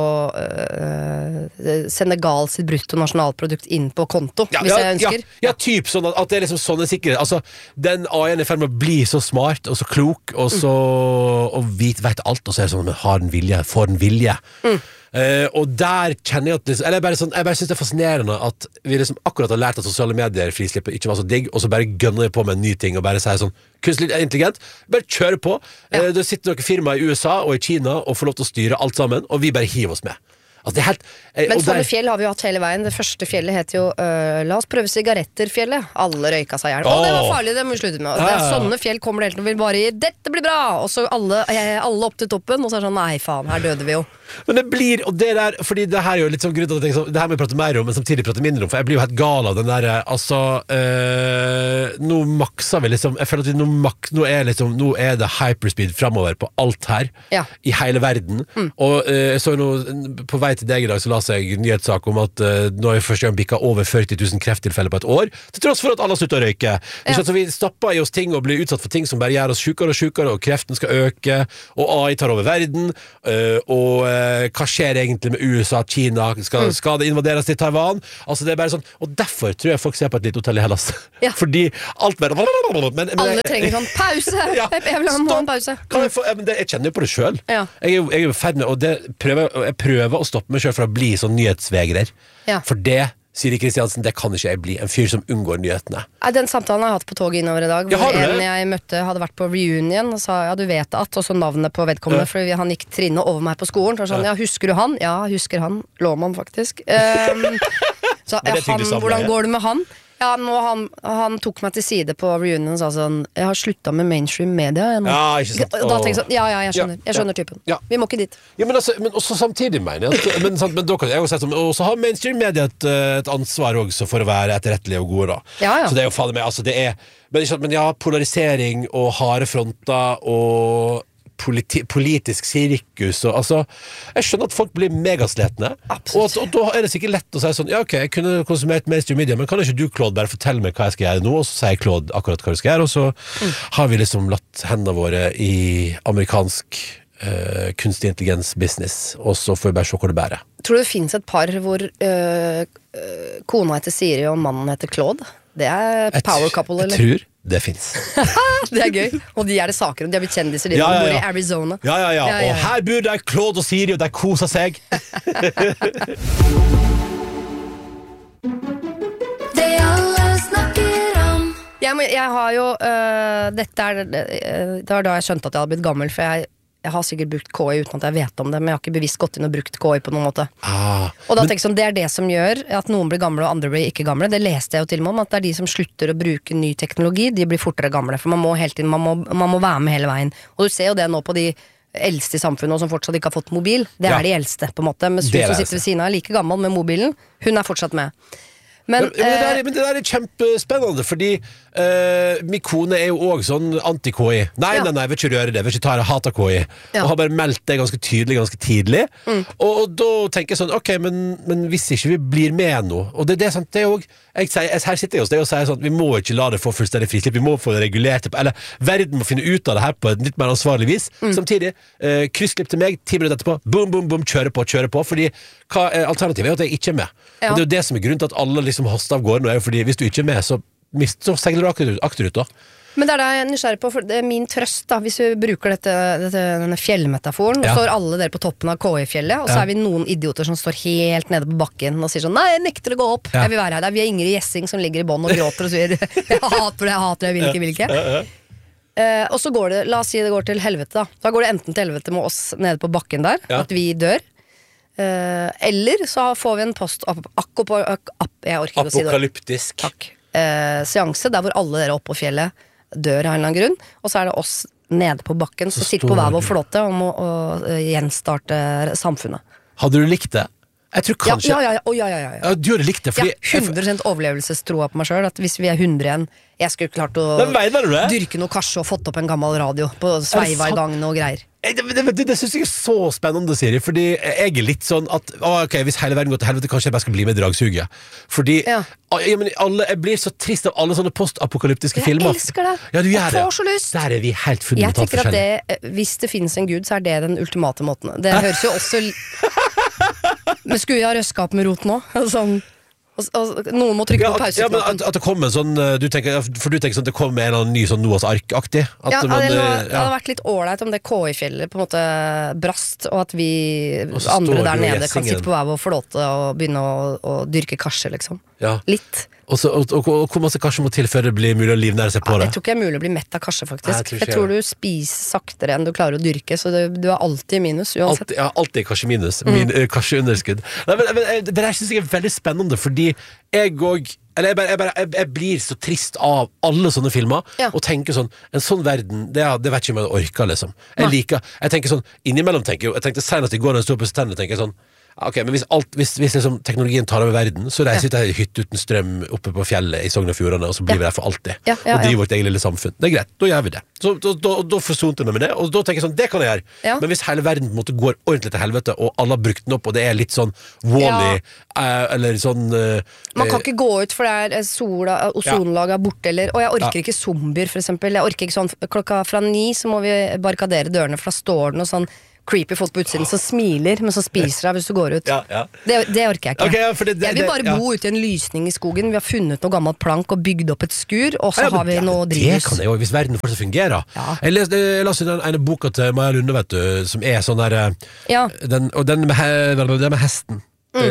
Senegal sitt brutto nasjonalprodukt inn på konto, hvis jeg ønsker. Typ sånn at det er liksom sånne sikkerhet. Altså, den AI-en er i ferd med å bli så smart og så klok, og så vet alt, og så er det sånn, men har den vilje? Får den vilje? Og der kjenner jeg at liksom, jeg bare synes det er fascinerende at vi liksom akkurat har lært at sosiale medier frislippet ikke var så digg, og så bare gønner jeg på med en ny ting og bare sier sånn, kunstlig intelligent, bare kjører på. Det sitter noen firma i USA og i Kina og får lov til å styre alt sammen, og vi bare hiver oss med. Altså, det er helt, Men sånne fjell har vi jo hatt hele veien. Det første fjellet heter jo la oss prøve sigaretter-fjellet. Alle røyka seg ihjel. Det var farlig, det må vi slutte med. Det er sånne fjell kommer det helt til å vil bare gi dette blir bra! Og så alle opp til toppen, og så er det sånn nei faen, her døde vi jo. Men det blir, og det der, fordi det her er jo litt sånn grunn til at jeg tenker sånn, det her må jeg prate mer om, men samtidig prate mindre om, for jeg blir jo helt gal av den der, altså, nå makser vi liksom, jeg føler at vi nå er det hyperspeed fremover på alt her, i hele verden, og så nå, på vei til deg i dag, så la seg nyhetssak om at nå er vi første gang bikket over 40 000 krefttilfeller på et år, til tross for at alle slutter å røyke. Så vi stapper i oss ting og blir utsatt for ting som bare gjør oss sjukere og sjukere, og kreften skal øke, og AI tar over verden, og hva skjer egentlig med USA, Kina, skal det invaderes til Taiwan? Altså det er bare sånn, og derfor tror jeg folk ser på et lite hotell i Hellas. Fordi alt bare alle trenger sånn pause. Jeg vil ha en pause. Jeg kjenner jo på det selv. Jeg er jo ferdig med, og jeg prøver å stoppe meg selv for å bli sånn nyhetsvegrer. For det Siri Kristiansen, det kan ikke jeg bli. En fyr som unngår nyhetene. Den samtalen har jeg hatt på toget innover i dag, hvor en jeg møtte hadde vært på reunion og sa, du vet at, og så navnet på vedkommende, for han gikk trinnet over meg på skolen, og sånn, husker du han? Ja, husker han. Låman faktisk. Så hvordan går det med han? Ja, han tok meg til side på reunion og sa sånn, jeg har sluttet med mainstream media. Ikke sant. Da tenkte jeg sånn, jeg skjønner typen. Vi må ikke dit. Ja, men også samtidig mener jeg men da kan jeg jo si og så har mainstream media et ansvar også for å være etterrettelige og gode da. Så det er jo faen meg, altså det er men polarisering og harde fronter og politisk sirkus og, altså, jeg skjønner at folk blir megasletne og da er det sikkert lett å si sånn, ok, jeg kunne konsumert mainstream media, men kan ikke du, Claude, bare fortelle meg hva jeg skal gjøre nå, og så sier Claude akkurat hva du skal gjøre, og så har vi liksom latt hendene våre i amerikansk kunstig intelligens-business, og så får vi bare se hvor det bærer. Tror du det finnes et par hvor kona heter Siri og mannen heter Claude? Det er power couple, eller? Jeg tror det finnes. Det er gøy. Og de er det saker om, de har blitt kjendiser, de bor i Arizona. Og her bor de Claude og Siri, og de koser seg. Det alle snakker om. Jeg har jo det var da jeg skjønte at jeg hadde blitt gammel, for jeg har sikkert brukt KI uten at jeg vet om det, men jeg har ikke bevisst gått inn og brukt KI på noen måte. Og da tenker jeg sånn, det er det som gjør at noen blir gamle og andre blir ikke gamle. Det leste jeg jo til og med om, at det er de som slutter å bruke ny teknologi, de blir fortere gamle, for man må hele tiden, man må være med hele veien. Og du ser jo det nå på de eldste i samfunnet, og som fortsatt ikke har fått mobil. Det er de eldste, på en måte. Mens hun som sitter ved siden av er like gammel med mobilen, hun er fortsatt med. Men det der er kjempespennende, fordi min kone er jo også sånn anti-KI. Nei, jeg vil ikke røre det, jeg vil ikke ta det, jeg hater KI. Og har bare meldt det ganske tydelig, ganske tidlig. Og da tenker jeg sånn, ok, men hvis ikke vi blir med nå, og det er sant, det er jo her sitter jeg hos deg og sier sånn, vi må ikke la det få fullstendig frislipp, vi må få det regulert, eller verden må finne ut av det her på et litt mer ansvarlig vis. Samtidig, kryssklipp til meg, 10 minutter etterpå, boom, boom, boom, kjøre på, fordi alternativet er at jeg ikke er med. Og det er jo det som er grunnen til at alle liksom haster av gårde nå, er jo fordi hvis du ikke er med, så segler du akterut da. Men det er da jeg er nysgjerrig på, for det er min trøst da, hvis vi bruker denne fjellmetaforen, så står alle dere på toppen av KI-fjellet, og så er vi noen idioter som står helt nede på bakken og sier sånn, nei, jeg nekter å gå opp, jeg vil være her. Vi er Ingrid Jessing som ligger i bånd og gråter og sier, jeg hater det, jeg vil ikke. Og så går det, la oss si det går til helvete da. Da går det enten til helvete med oss nede på bakken der, at vi dør, eller så får vi en apokalyptisk seanse der hvor alle dere oppe på fjellet dør av en eller annen grunn, og så er det oss nede på bakken som sitter på hver vår flåte om å gjenstarte samfunnet. Hadde du likt det? Jeg tror kanskje Ja, du hadde likt det fordi 100% overlevelsestroa på meg selv, at hvis vi er 100 igjen, jeg skulle klart å dyrke noe karse og fått opp en gammel radio på sveiva i gangen og greier. Det synes jeg er så spennende, Siri, fordi jeg er litt sånn at ok, hvis hele verden går til helvete, kanskje jeg bare skal bli med i dragsuget, fordi jeg blir så trist av alle sånne postapokalyptiske filmer. Jeg elsker det, du gjør det. Får så lyst. Der er vi helt fundamentalt forskjellige. Jeg tenker at hvis det finnes en Gud, så er det den ultimate måten. Det høres jo også men skulle jeg ha røska opp med rot nå? Sånn, og noen må trykke på pause. Men at det kommer sånn du tenker sånn det kommer en eller annen ny sånn Noahs ark-aktig det hadde vært litt ålreit om det KI-fjellet på en måte brast, og at vi andre der nede kan sitte på hver vår flåte og begynne å dyrke karse liksom. Litt. Og hvor masse kasje må til før det blir mulig å livnære seg på det? Jeg tror ikke det er mulig å bli mett av kasje, faktisk. Nei, jeg tror du spiser saktere enn du klarer å dyrke, så du er alltid i minus, uansett. Alltid kasje minus. Kasjeunderskudd. Men jeg synes det er veldig spennende, fordi jeg blir så trist av alle sånne filmer, og tenker sånn, en sånn verden, det vet ikke om jeg orker, liksom. Jeg tenker sånn, innimellom jeg tenkte senest i går når jeg stod på stedet, tenker jeg sånn, ok, men hvis liksom teknologien tar over verden, så reiser vi til en hytte uten strøm oppe på fjellet i Sogn og Fjordane, og så blir vi der for alltid. Og driver vårt eget lille samfunn. Det er greit, da gjør vi det. Så da forsonte jeg meg med det, og da tenker jeg sånn, det kan jeg gjøre. Men hvis hele verden på en måte går ordentlig til helvete, og alle har brukt den opp, og det er litt sånn Wall-E, eller sånn man kan ikke gå ut, for det er sola, ozonlaget er borte, og jeg orker ikke zombier, for eksempel. Jeg orker ikke sånn, klokka fra 9 så må vi barrikadere dørene, for da står det noe sånn creepy folk på utsiden som smiler, men så spiser deg hvis du går ut. Det orker jeg ikke. Jeg vil bare bo ute i en lysning i skogen. Vi har funnet noe gammelt plank og bygd opp et skur, og så har vi noe drivhus. Det kan jeg jo, hvis verden fortsatt fungerer. Jeg leste den ene boka til Maja Lunde, vet du, som er sånn der den med hesten.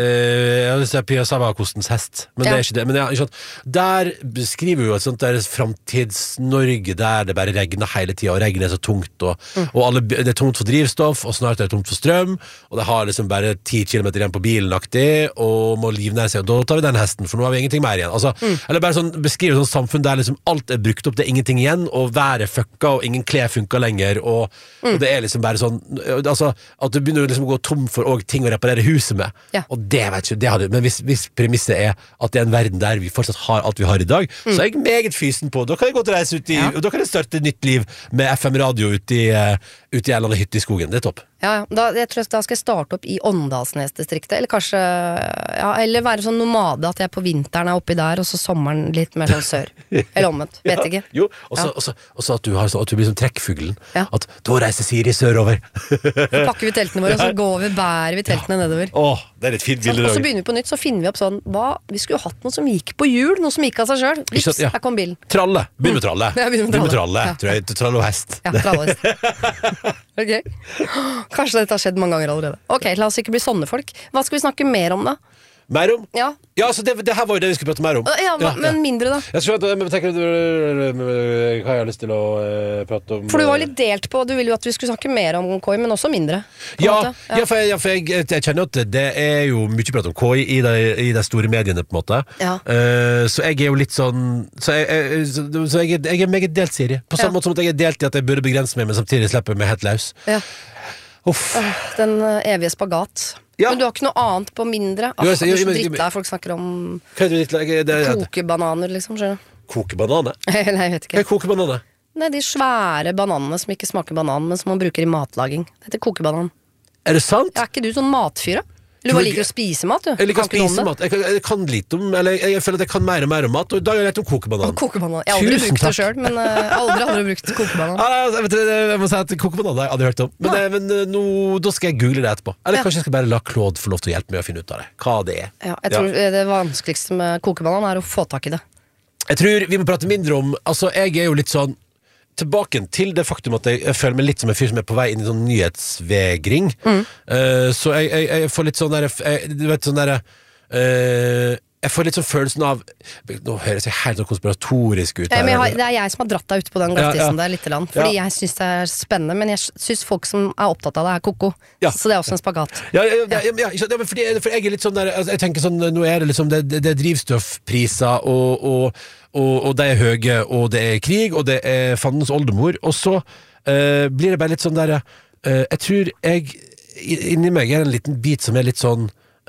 Jeg vil si Pia Savakostens hest, men det er ikke det. Men der beskriver jo et sånt der Framtids-Norge der det bare regner hele tiden, og regnet er så tungt, og det er tomt for drivstoff, og snart er det tomt for strøm, og det har liksom bare 10 kilometer igjen på bilen aktig, og må livnære seg, og da tar vi den hesten, for nå har vi ingenting mer igjen. Eller bare sånn, beskriver sånn samfunn der liksom alt er brukt opp, det er ingenting igjen, og været fucka, og ingen klær funker lenger, og det er liksom bare sånn, altså, at du begynner liksom å gå tom for ting å reparere huset med. Og det vet ikke, men hvis premisset er at det er en verden der vi fortsatt har alt vi har i dag, så er jeg meget fysen på. Da kan jeg gå til å reise ut og da kan jeg starte et nytt liv med FM-radio ute i en eller annen hytte i skogen. Det er topp. Jeg tror da skal jeg starte opp i Åndalsnes-distriktet, eller kanskje eller være sånn nomade, at jeg på vinteren er oppi der, og så sommeren litt mer sånn sør. Eller omvendt, vet ikke. Jo, og så at du blir som trekkfuglen, at da reiser Siri sørover. Så pakker vi teltene våre, og så bærer vi teltene nedover. Det er et fint bilde. Og så begynner vi på nytt, så finner vi opp sånn, vi skulle jo hatt noe som gikk på hjul, noe som gikk av seg selv. Vips, her kom bilen. Tralle, begynn med tralle. Begynn med tralle, tror jeg. Tralle og hest. Tralle og hest. Ok. Kanskje dette har skjedd mange ganger allerede. Ok, la oss ikke bli sånne folk. Hva skal vi snakke mer om da? Mer om? Ja, så det her var jo det vi skulle prate mer om. Men mindre da. Jeg tror hva jeg har lyst til å prate om. For du var litt delt på, du ville jo at vi skulle snakke mer om KI, men også mindre. For jeg kjenner at det er jo mye prat om KI i de store mediene på en måte. Så jeg er jo litt sånn så jeg er meget delt, Siri. På samme måte som at jeg er delt i at jeg burde begrense meg, men samtidig slipper meg helt løs. Den evige spagat. Men du har ikke noe annet på mindre? Du er så drittlei, folk snakker om kokebananer, liksom. Kokebananer? Nei, jeg vet ikke. Hva er kokebananer? Det er de svære bananene som ikke smaker banan, men som man bruker i matlaging. Det heter kokebanan. Er det sant? Er ikke du sånn matfyr, da? Eller du bare liker å spise mat, du? Jeg liker å spise mat. Jeg kan litt om, eller jeg føler at jeg kan mer og mer om mat, og da har jeg lært om kokebanan. Kokebanan. Jeg har aldri brukt det selv, men aldri brukt kokebanan. Jeg må si at kokebanan har jeg aldri hørt om. Men da skal jeg google det etterpå. Eller kanskje jeg skal bare la Claude få lov til å hjelpe meg å finne ut av det. Hva det er. Jeg tror det vanskeligste med kokebanan er å få tak i det. Jeg tror vi må prate mindre om, altså jeg er jo litt sånn tilbake til det faktum at jeg føler meg litt som en fyr som er på vei inn i sånn nyhetsvegring. Så jeg får litt sånn der du vet sånn der jeg får litt sånn følelsen av, nå høres jeg helt konspiratorisk ut her. Det er jeg som har dratt deg ut på den glattisen der litt, fordi jeg synes det er spennende, men jeg synes folk som er opptatt av det er koko, så det er også en spagat. For jeg er litt sånn der, jeg tenker sånn, nå er det liksom det er drivstoffpriser og det er høye, og det er krig, og det er fandens oldemor, og så blir det bare litt sånn der jeg tror inni meg er en liten bit som er litt sånn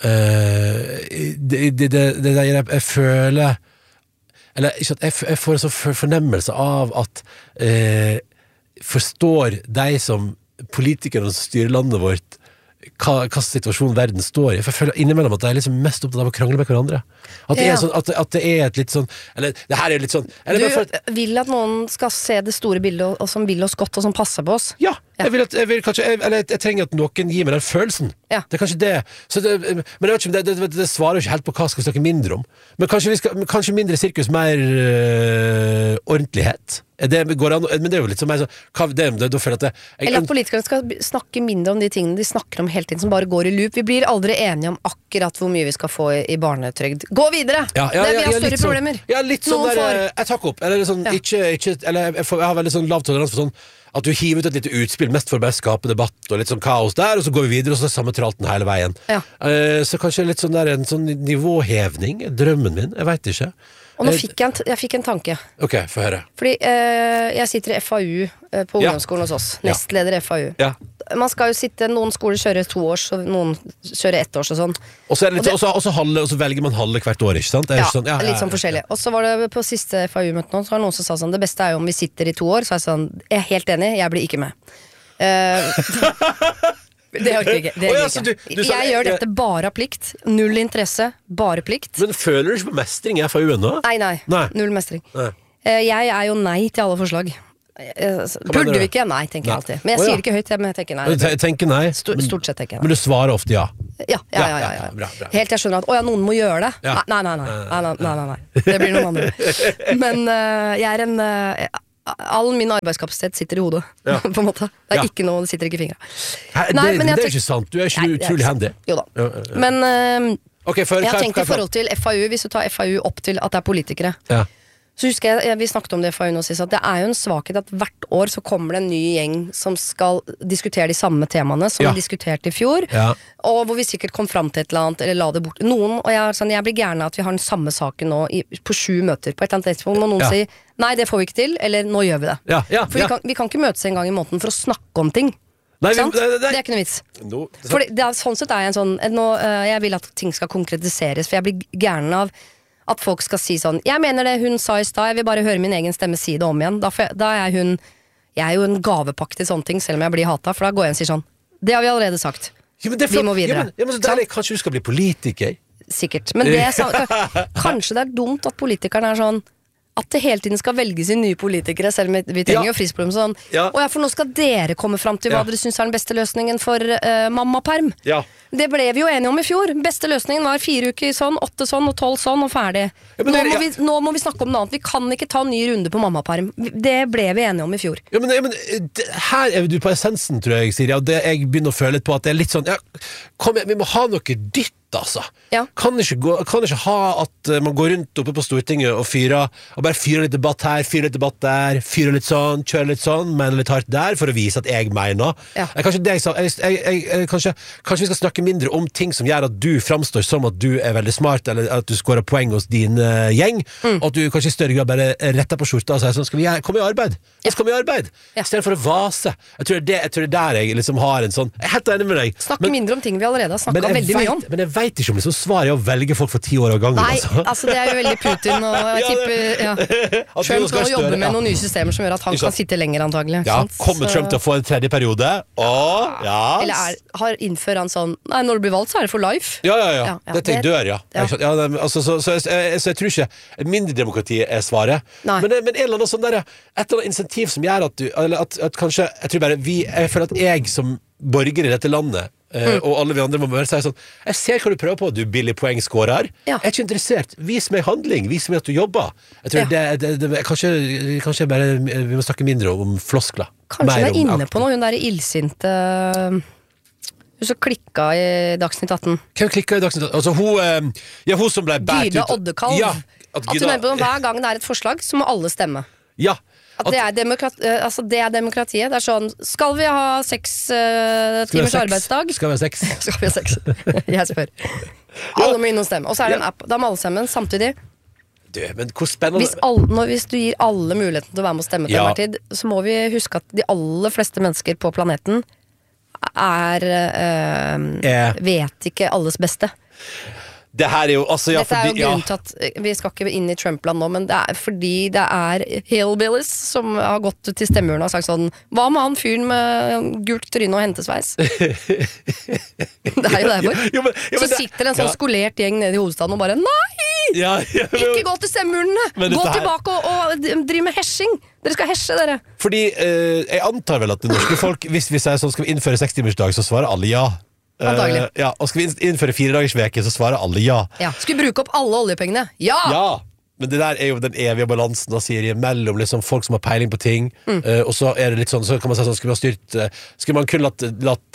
det der jeg føler eller ikke at jeg får en sånn fornemmelse av at forstår de som politikerne som styrer landet vårt hva situasjon verden står i. For jeg føler innimellom at de er liksom mest opptatt av å krangle med hverandre. At det er sånn, at det er et litt sånn eller det her er litt sånn du vil at noen skal se det store bildet og som vil oss godt og som passer på oss? Ja, Jeg trenger at noen gir meg den følelsen. Det kanskje det. Men jeg vet ikke, det svarer jo ikke helt på hva skal vi snakke mindre om. Men kanskje mindre sirkus, mer ordentlighet. Det går an, men det er jo litt som meg da føler jeg at eller at politikerne skal snakke mindre om de tingene de snakker om hele tiden, som bare går i loop. Vi blir aldri enige om akkurat hvor mye vi skal få i barnetrygd. Gå videre! Vi har større problemer. Litt sånn der, jeg takker opp. Eller sånn, jeg har veldig sånn lav toleranse for sånn at du hiver ut et lite utspill mest for å bare skape debatt og litt sånn kaos der, og så går vi videre, og så er samme tralten hele veien. Så kanskje litt sånn der, en sånn nivåhevning, drømmen min, jeg vet ikke. Og nå jeg fikk en tanke. Ok, få høre. Fordi jeg sitter i FAU på ungdomsskolen hos oss. Nestleder i FAU. Man skal jo sitte, noen skoler kjører 2 års, og noen kjører 1 års og sånn. Og så velger man halve hvert år, ikke sant? Litt sånn forskjellig. Og så var det på siste FAU-møte nå, så var det noen som sa sånn, det beste er jo om vi sitter i 2 år, så er jeg sånn, jeg er helt enig, jeg blir ikke med. Det orker jeg ikke. Jeg gjør dette bare av plikt. Null interesse, bare plikt. Men føler du ikke på mestring i FAU ennå? Nei. Null mestring. Jeg er jo nei til alle forslag. Burde vi ikke? Nei, tenker jeg alltid. Men jeg sier det ikke høyt, men jeg tenker nei. Tenker nei. Stort sett tenker jeg nei. Men du svarer ofte ja. Ja. Bra. Helt jeg skjønner at noen må gjøre det. Nei. Det blir noen andre. Men jeg er en all min arbeidskapasitet sitter i hodet, på en måte. Det er ikke noe, det sitter ikke i fingra. Det er ikke sant, du er ikke utrolig handy. Jo da. Men jeg har tenkt i forhold til FAU, hvis du tar FAU opp til at det er politikere, så husker jeg, vi snakket om det i FAU nå sist, at det er jo en svakhet at hvert år så kommer det en ny gjeng som skal diskutere de samme temaene som vi diskuterte i fjor, og hvor vi sikkert kom fram til et eller annet, eller la det bort. Og jeg blir gjerne at vi har den samme saken nå på 7 møter på et eller annet tidspunkt, og noen sier, nei, det får vi ikke til, eller nå gjør vi det. For vi kan ikke møtes en gang i måneden for å snakke om ting. Nei, det er ikke noe vits. For sånn sett er jeg en sånn, jeg vil at ting skal konkretiseres, for jeg blir gjerne av at folk skal si sånn, jeg mener det hun sa i stad, jeg vil bare høre min egen stemme si det om igjen. Da er jeg er jo en gavepakke til sånne ting, selv om jeg blir hatet, for da går jeg og sier sånn, det har vi allerede sagt. Vi må videre. Men så der, kanskje du skal bli politiker? Sikkert, men kanskje det er dumt at politikerne er sånn, at det hele tiden skal velges inn nye politikere, selv om vi trenger jo friskblom sånn. For nå skal dere komme frem til hva dere synes er den beste løsningen for mammaperm. Det ble vi jo enige om i fjor. Beste løsningen var 4 uker sånn, 8 sånn og 12 sånn og ferdig. Nå må vi snakke om noe annet. Vi kan ikke ta en ny runde på mammaperm. Det ble vi enige om i fjor. Her er du på essensen, tror jeg, Siri, og det jeg begynner å føle litt på at det er litt sånn, vi må ha noe dytt, altså. Kan ikke ha at man går rundt oppe på Stortinget og bare fyrer litt debatt her, fyrer litt debatt der, fyrer litt sånn, kjører litt sånn, men litt hardt der, for å vise at jeg mener. Kanskje det jeg sa, kanskje vi skal snakke mindre om ting som gjør at du framstår som at du er veldig smart, eller at du skårer poeng hos din gjeng, og at du kanskje i større grad bare retter på skjorta og sier sånn, skal vi komme i arbeid? I stedet for å vase. Jeg tror det er der jeg liksom har en sånn, jeg er helt enig med deg. Snakke mindre om ting vi allerede har snakket veldig mye om. Men jeg vet ikke om liksom svaret er å velge folk for 10 år av gangen. Nei, altså det er jo veldig Putin, og jeg tipper Trump skal jobbe med noen nye systemer som gjør at han kan sitte lenger antagelig. Kommer Trump til å få en 3. periode? Eller innfører han sånn, nei, når du blir valgt så er det for life. Dette jeg dør, så jeg tror ikke mindre demokrati er svaret. Men en eller annen sånn der, et eller annet insentiv som gjør at du, eller at kanskje, jeg tror bare jeg føler at jeg som borger i dette landet og alle vi andre må bare si sånn, jeg ser hva du prøver på, du billig poengskårer. Jeg er ikke interessert, vis meg handling, vis meg at du jobber. Jeg tror kanskje bare vi må snakke mindre om floskler. Kanskje du er inne på noe, hun der illsinte hun som klikka i Dagsnytt 18. Hvem klikka i Dagsnytt 18? Altså hun som ble bært ut Gyda Oddekalv. At hun mener på hver gang det er et forslag så må alle stemme. At det er demokratiet. Det er sånn, skal vi ha 6 timers arbeidsdag? Skal vi ha 6? Jeg spør. Alle må inn og stemme. Og så er det en app, da må alle sammen samtidig. Men hvor spennende hvis du gir alle muligheten til å være med og stemme til enhver tid, så må vi huske at de aller fleste mennesker på planeten vet ikke alles beste. Det her er jo dette er jo grunnen til at vi skal ikke inn i Trumpland nå, men det er fordi det er hillbillies som har gått til stemmeurene og sagt sånn, hva med han fyren med gult tryne og hentesveis? Det er jo derfor. Så sitter en sånn skolert gjeng nede i hovedstaden og bare, nei, Ikke gå til stemmurnene! Gå tilbake og drive med heshing! Dere skal hesje, dere. Fordi jeg antar vel at det norske folk, hvis vi sier sånn, skal vi innføre 6-timersdag, så svarer alle ja. Og skal vi innføre 4-dagersveke, så svarer alle ja. Skal vi bruke opp alle oljepengene? Ja! Men det der er jo den evige balansen da, Siri, mellom liksom folk som har peiling på ting, og så er det litt sånn, så kan man si sånn, skulle man kun latt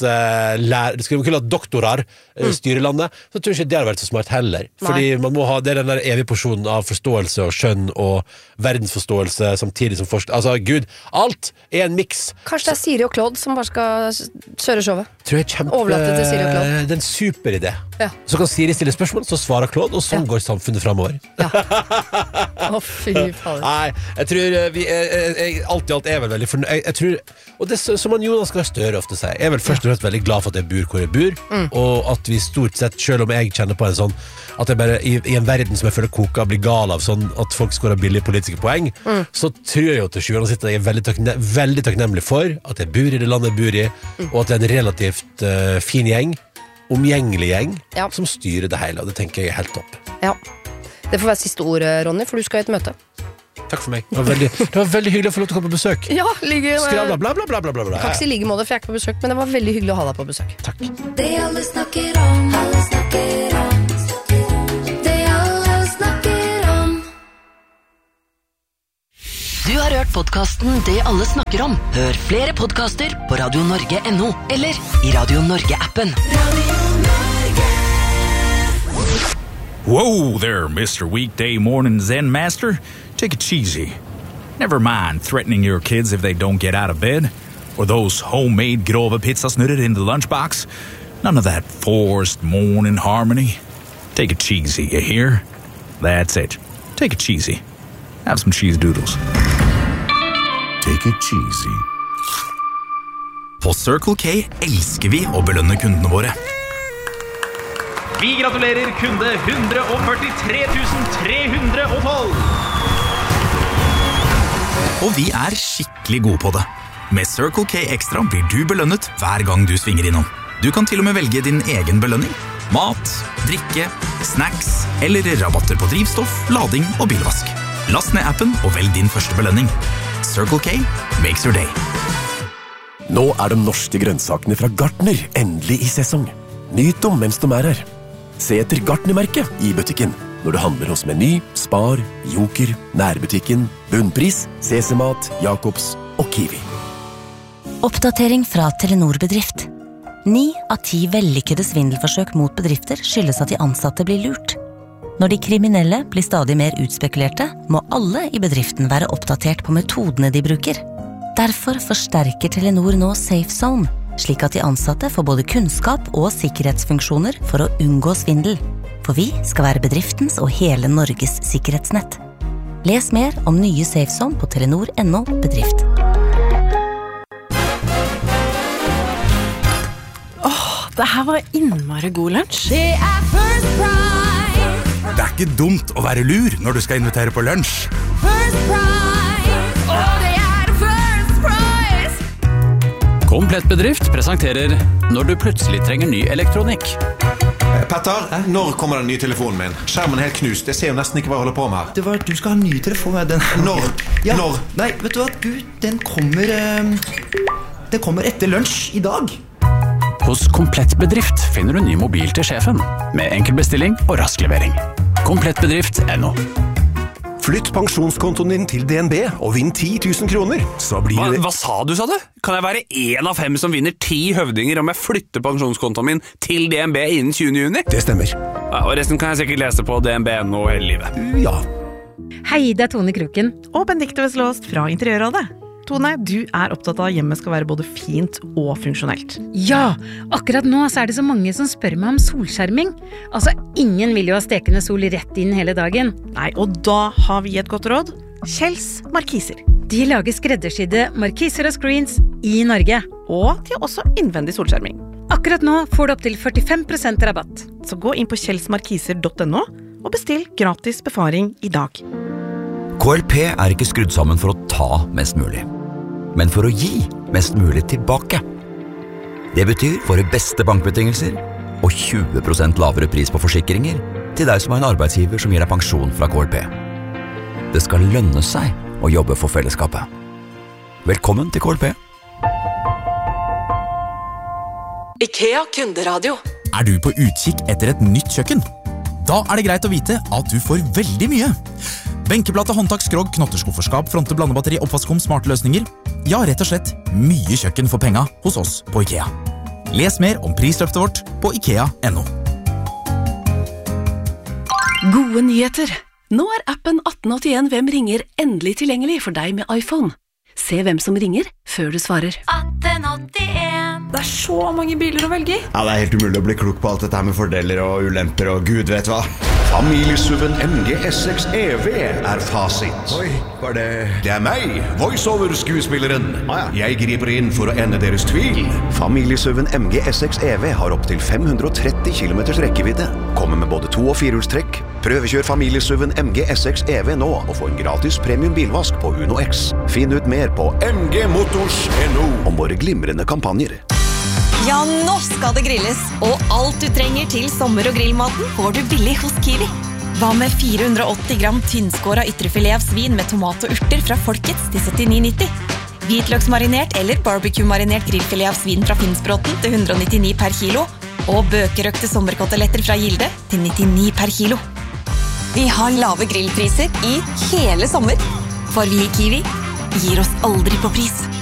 doktorer styre landet, så tror jeg ikke det har vært så smart heller. Fordi man må ha, det er den der evige porsjonen av forståelse og skjønn og verdensforståelse samtidig som altså Gud, alt er en mix. Kanskje det er Siri og Claude som bare skal kjøre showet. Tror jeg overlate til Siri og Claude. Det er en super idé. Så kan Siri stille spørsmål, så svarer Claude, og sånn går samfunnet fremover. Fy faen. Nei, jeg tror vi alt i alt er vel veldig fornøyd. Jeg tror, og det som Jonas Gahr Støre ofte sier, jeg er vel først og fremst veldig glad for at jeg bor hvor jeg bor, og at vi stort sett, selv om jeg kjenner på en sånn at jeg bare i en verden som jeg føler koker blir gal av sånn at folk skårer billige politiske poeng, så tror jeg jo til sjuende og sist at jeg er veldig takknemlig for at jeg bor i det landet jeg bor i, og at det er en relativt fin gjeng, omgjengelig gjeng, som styrer det hele, og det tenker jeg er helt topp. Ja. Det får være siste ord, Ronny, for du skal i et møte. Takk for meg. Det var veldig hyggelig å få lov til å komme på besøk. Ja, Skravla, bla bla bla bla bla. Kan ikke si like måte, for jeg er ikke på besøk, men det var veldig hyggelig å ha deg på besøk. Takk. Det alle snakker om, alle snakker om. Det alle snakker om. Du har hørt podcasten Det alle snakker om. Hør flere podcaster på radionorge.no eller i Radio Norge-appen. Radio Norge. Whoa there, Mr. Weekday Morning Zen Master. Take it easy. Never mind threatening your kids if they don't get out of bed, or those homemade grove pizzasnurrer in the lunchbox. None of that forced morning harmony. Take it cheesy, you hear? That's it. Take it cheesy. Have some cheese doodles. Take it cheesy. På Circle K elsker vi å belønne kundene våre. Vi gratulerer kunde 143 312. Og vi er skikkelig gode på det. Med Circle K Extra blir du belønnet hver gang du svinger innom. Du kan til og med velge din egen belønning. Mat, drikke, snacks eller rabatter på drivstoff, lading og bilvask. Last ned appen og velg din første belønning. Circle K makes your day. Nå er de norske grønnsakene fra Gartner endelig i sesong. Nyt dem mens de er her. Se etter Gartner-merket i butikken når du handler hos Meny, Spar, Joker, Nærbutikken, Bunnpris, CC-mat, Jacobs og Kiwi. Oppdatering fra Telenor Bedrift. 9 av 10 vellykkede svindelforsøk mot bedrifter skyldes at de ansatte blir lurt. Når de kriminelle blir stadig mer utspekulerte, må alle i bedriften være oppdatert på metodene de bruker. Derfor forsterker Telenor nå Safe Zone, slik at de ansatte får både kunnskap og sikkerhetsfunksjoner for å unngå svindel. For vi skal være bedriftens og hele Norges sikkerhetsnett. Les mer om nye Safe Zone på telenor.no bedrift. Det her var innmari god lunsj. Det er First Price. Det er ikke dumt å være lur når du skal invitere på lunsj. First Price. Det er First Price. Komplett bedrift presenterer Når du plutselig trenger ny elektronikk. Petter, når kommer den nye telefonen min? Skjermen er helt knust, jeg ser jo nesten ikke hva jeg holder på med her. Du skal ha en ny telefon. Når? Ja. Når? Nei, vet du hva? Den kommer etter lunsj i dag. Hos Komplett bedrift finner du ny mobil til sjefen, med enkel bestilling og rask levering. Komplettbedrift.no. Flytt pensjonskontoen din til DNB og vinn 10 000 kroner. Så blir det... Hva sa du, sa du? Kan jeg være 1 av 5 som vinner 10 høvdinger om jeg flytter pensjonskontoen min til DNB innen 20. juni? Det stemmer. Ja, og resten kan jeg sikkert lese på DNB.no hele livet. Ja. Hei, det er Tone Kroken og Benedikte Veslåst fra Interiørrådet. Tone, du er opptatt av at hjemmet skal være både fint og funksjonelt. Ja, akkurat nå så er det så mange som spør meg om solskjerming. Altså, ingen vil jo ha stekende sol rett inn hele dagen. Nei, og da har vi et godt råd. Kjells Markiser. De lager skreddersydde markiser og screens i Norge. Og de har også innvendig solskjerming. Akkurat nå får du opp til 45% rabatt. Så gå inn på kjellsmarkiser.no og bestill gratis befaring i dag. KLP er ikke skrudd sammen for å ta mest mulig, men for å gi mest mulig tilbake. Det betyr våre beste bankbetingelser og 20% lavere pris på forsikringer til deg som har en arbeidsgiver som gir deg pensjon fra KLP. Det skal lønne seg å jobbe for fellesskapet. Velkommen til KLP. IKEA kunderadio. Er du på utkikk etter et nytt kjøkken? Da er det greit å vite at du får veldig mye. Benkeplate, håndtak, skrog, knotterskufferskap, fronte, blandebatteri, oppvaskom, smarte løsninger. Ja, rett og slett mye kjøkken for penga hos oss på IKEA. Les mer om prisløftet vårt på IKEA.no. Gode nyheter! Nå er appen 1881 Hvem ringer endelig tilgjengelig for deg med iPhone. Se hvem som ringer før du svarer. 1881. Det er så mange biler å velge i. Ja, det er helt umulig å bli klok på alt dette her med fordeler og ulemper og gud vet hva. Familiesuven MG S6 EV er fasit. Oi, var det... Det er meg, voiceover-skuespilleren. Jeg griper inn for å ende deres tvil. Familiesuven MG S6 EV har opp til 530 km rekkevidde. Kommer med både 2- og 4-hjulstrekk. Prøvekjør familiesuven MG S6 EV nå og få en gratis premium bilvask på Uno X. Finn ut mer på mgmotors.no om våre glimrende kampanjer. Ja, nå skal det grilles, og alt du trenger til sommer- og grillmaten får du billig hos Kiwi. Hva med 480 gram tynnskåret ytrefilet av svin med tomat og urter fra Folkets til 79,90? Hvitløksmarinert eller barbecue-marinert grillfilet av svin fra Finnsbråten til 199 per kilo, og bøkerøkte sommerkoteletter fra Gilde til 99 per kilo. Vi har lave grillpriser i hele sommer, for vi i Kiwi gir oss aldri på pris.